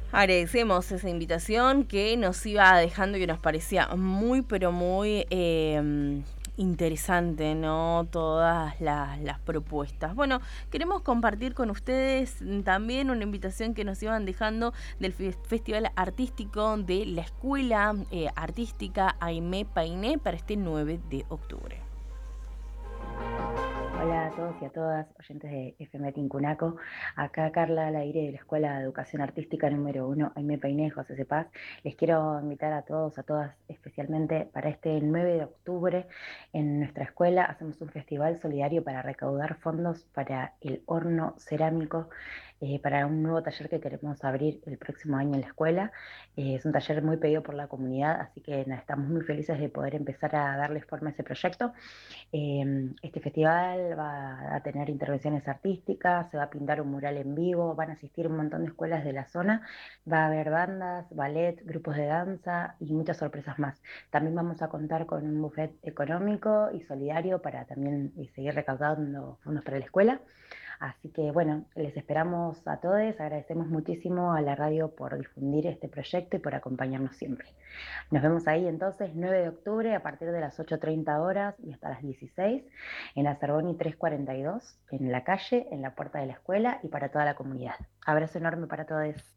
Agradecemos esa invitación que nos iba dejando y que nos parecía muy, pero muy interesante, ¿no? Todas las propuestas. Bueno, queremos compartir con ustedes también una invitación que nos iban dejando del Festival Artístico de la Escuela Artística Aimé Painé para este 9 de octubre. Hola a todos y a todas, oyentes de FM Tincunaco. Acá Carla al aire de la Escuela de Educación Artística número 1, Aimé Painé, José Cepaz. Les quiero invitar a todos, a todas, especialmente para este 9 de octubre. En nuestra escuela hacemos un festival solidario para recaudar fondos para el horno cerámico, para un nuevo taller que queremos abrir el próximo año en la escuela. Es un taller muy pedido por la comunidad, así que nada, estamos muy felices de poder empezar a darle forma a ese proyecto. Este festival va a tener intervenciones artísticas, se va a pintar un mural en vivo, van a asistir un montón de escuelas de la zona, va a haber bandas, ballet, grupos de danza y muchas sorpresas más. También vamos a contar con un buffet económico y solidario para también seguir recaudando fondos para la escuela. Así que bueno, les esperamos a todos, agradecemos muchísimo a la radio por difundir este proyecto y por acompañarnos siempre. Nos vemos ahí entonces, 9 de octubre, a partir de las 8:30 horas y hasta las 16, en la Zarboni 342, en la calle, en la puerta de la escuela y para toda la comunidad. Abrazo enorme para todos.